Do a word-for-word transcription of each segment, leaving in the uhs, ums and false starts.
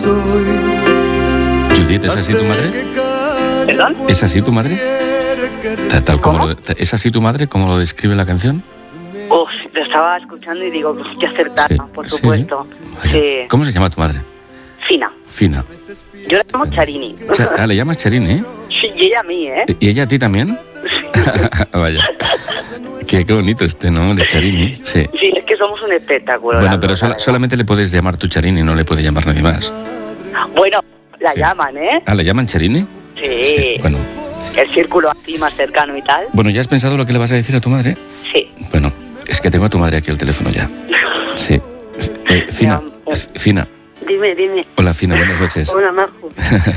Judith, ¿es así tu madre? ¿Perdón? ¿Es así tu madre? Tal, tal como lo, ¿Es así tu madre como lo describe la canción? Uf, lo estaba escuchando y digo, qué acertada, Sí, por sí. supuesto. Vaya. Sí. ¿Cómo se llama tu madre? Fina. Fina. Yo la llamo Charini. Cha- ah, le llamas Charini, ¿eh? Sí, y ella a mí, ¿eh? ¿Y ella a ti también? Vaya. Qué, qué bonito este nombre, Charini. Sí. Sí, es que somos un espectáculo. Bueno, la pero verdad, sola- la solamente le puedes llamar tu Charini, no le puede llamar nadie más. verdad. Bueno, la Sí. llaman, ¿eh? Ah, ¿le llaman Charini? Sí. Bueno. El círculo así más cercano y tal. Bueno, ¿ya has pensado lo que le vas a decir a tu madre? Sí. Bueno, es que tengo a tu madre aquí al teléfono ya. Sí. Eh, Fina, Ya, eh, Fina. Dime, dime. Hola, Fina, buenas noches. Hola, Majo.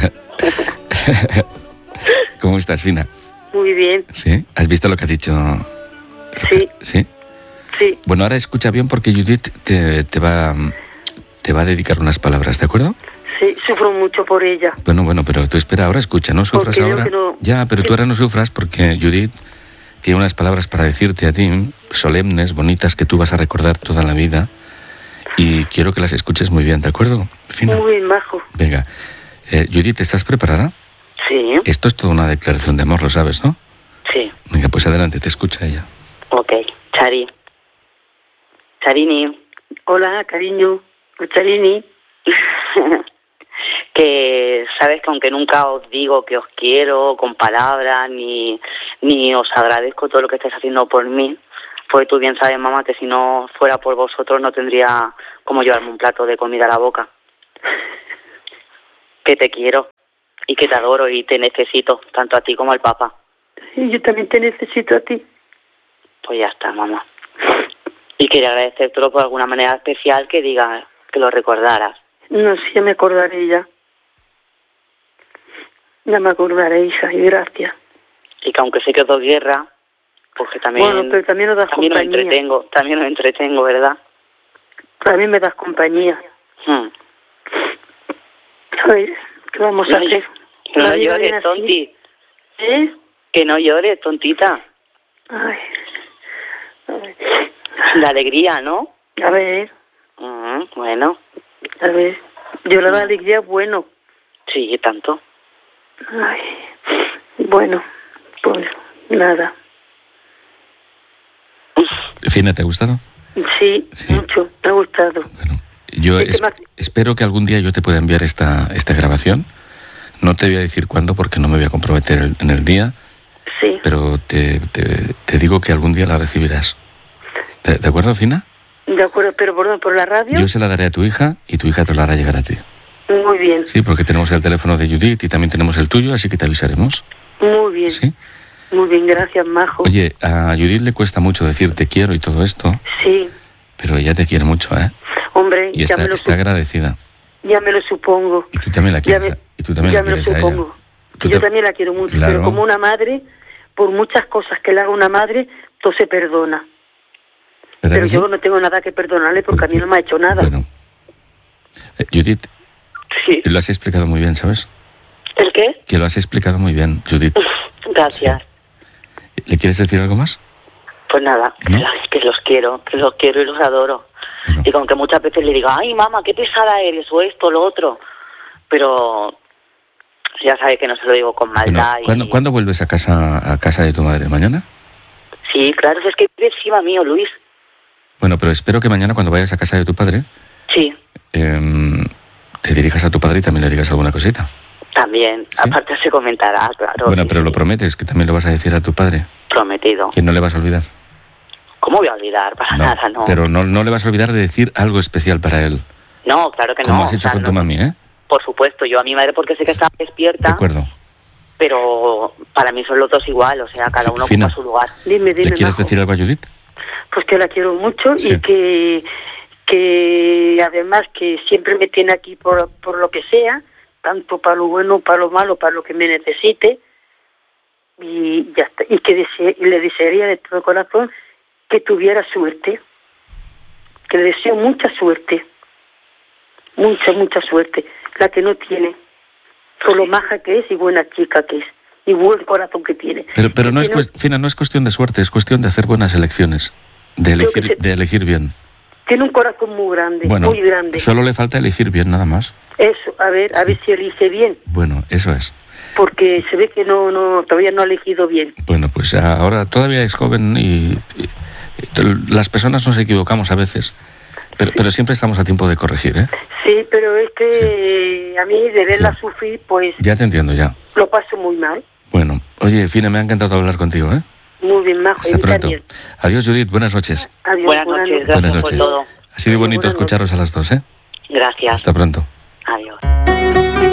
¿Cómo estás, Fina? Muy bien. ¿Sí? ¿Has visto lo que ha dicho? Sí, ¿Sí? sí. Bueno, ahora escucha bien porque Judith te, te va te va a dedicar unas palabras, ¿de acuerdo? Sí, sufro mucho por ella. Bueno, bueno, pero tú espera, ahora escucha, no sufras Porque yo ahora. que no- Ya, pero tú ahora no sufras porque Judith tiene unas palabras para decirte a ti, solemnes, bonitas, que tú vas a recordar toda la vida. Y quiero que las escuches muy bien, ¿de acuerdo? Fina. Muy bien, Majo. Venga. Eh, Judith, ¿estás preparada? Sí, Esto es toda una declaración de amor, lo sabes, ¿no? Sí. Venga, pues adelante, te escucha ella. Ok. Chari. Charini. hola, cariño. Charini. Que sabes que aunque nunca os digo que os quiero con palabras ni, ni os agradezco todo lo que estáis haciendo por mí, pues tú bien sabes, mamá, que si no fuera por vosotros no tendría como llevarme un plato de comida a la boca. Que te quiero y que te adoro y te necesito, tanto a ti como al papá. Y yo también te necesito a ti. Pues ya está, mamá. Y quería agradecértelo por alguna manera especial que diga que lo recordaras. No sé, ya me acordaré ya. Ya me acordaré, hija, y gracias. Y que aunque sé que os doy guerra, pues que también, Bueno, pero también nos das también os compañía. entretengo, también os entretengo, ¿verdad? También me das compañía. Hmm. A ver, ¿qué vamos a No, hacer? no La vida llores, viene así. tonti. ¿Eh? Que no llores, tontita. Ay. A ver. La alegría, ¿no? A ver, Mm, bueno, a ver. Llorar la alegría, bueno. sí, tanto. Ay. Bueno, pues nada. Fina, ¿te ha gustado? Sí, Sí. mucho, me ha gustado. Bueno, yo Es que es- me ha- espero que algún día yo te pueda enviar esta, esta grabación. No te voy a decir cuándo porque no me voy a comprometer el- en el día, Sí, pero te, te, te digo que algún día la recibirás. ¿De, de acuerdo, Fina? de acuerdo, pero por, por la radio. Yo se la daré a tu hija y tu hija te la hará llegar a ti. Muy bien, Sí, porque tenemos el teléfono de Judith y también tenemos el tuyo, así que te avisaremos. muy bien, ¿Sí? muy bien, gracias, Majo. Oye, a Judith le cuesta mucho decir te quiero y todo esto, Sí, pero ella te quiere mucho, ¿eh? hombre, Y ya, está, me lo está sup- agradecida. ya me lo supongo. Y tú también la Ya quieres, me, a- y tú también ya la me lo quieres a ella. supongo. Tú Yo te- también la quiero mucho, Claro. pero como una madre, por muchas cosas que le haga una madre, todo se perdona. ¿Verdad Pero que sí? yo no tengo nada que perdonarle porque a mí no me ha hecho nada. Bueno. Eh, Judith, Sí. lo has explicado muy bien, ¿sabes? ¿El qué? Que lo has explicado muy bien, Judith. Gracias. ¿Le quieres decir algo más? Pues nada, ¿No? ay, que los quiero, que los quiero y los adoro. Bueno. Y aunque muchas veces le diga, ay, mamá, qué pesada eres, o esto, lo otro. Pero ya sabe que no se lo digo con Bueno, maldad. ¿cuándo, y... ¿cuándo vuelves a casa, a casa de tu madre? ¿Mañana? Sí, claro, es que vive encima mío, Luis. Bueno, pero espero que mañana cuando vayas a casa de tu padre, Sí, em, te dirijas a tu padre y también le digas alguna cosita. también. ¿Sí? Aparte se comentará, claro. Bueno, sí, pero lo sí. prometes que también lo vas a decir a tu padre. Prometido. Que no le vas a olvidar. ¿Cómo voy a olvidar? Para No, nada, no. Pero no, no le vas a olvidar de decir algo especial para él. No, claro que Como no. has hecho o sea, con no- tu mami, ¿eh? Por supuesto, yo a mi madre porque sé que está De despierta, acuerdo. pero para mí son los dos igual, o sea, cada uno Fina. ocupa su lugar. Dime, dime, ¿Le quieres Majo. decir algo a Judith? Pues que la quiero mucho Sí. y que, que además que siempre me tiene aquí por, por lo que sea, tanto para lo bueno, para lo malo, para lo que me necesite, y ya está. Y que desee- y le desearía de todo corazón que tuviera suerte, que le deseo mucha suerte, mucha, mucha suerte, la que no tiene, por lo maja que es y buena chica que es, y buen corazón que tiene. Pero, pero no Y es, que cuest- Fina, no es cuestión de suerte, es cuestión de hacer buenas elecciones, de Creo que elegir, se- de elegir bien. Tiene un corazón muy grande, Bueno, muy grande. Solo le falta elegir bien, nada más. Eso, a ver, a ver si elige bien. Bueno, eso es. Porque se ve que no, no, todavía no ha elegido bien. Bueno, pues ahora todavía es joven y, y, y las personas nos equivocamos a veces, pero, sí. pero siempre estamos a tiempo de corregir, ¿eh? Sí, pero es que sí. a mí de verla sí. sufrir, pues... Ya te entiendo, ya. Lo paso muy mal. Bueno, oye, Fine, me ha encantado hablar contigo, ¿eh? Muy bien, Majo. Hasta pronto. También. Adiós, Judith, buenas noches. Adiós, buenas, buenas noches, gracias buenas noches. por todo. Ha sido bonito escucharos a las dos, ¿eh? Gracias. Hasta pronto. Adiós.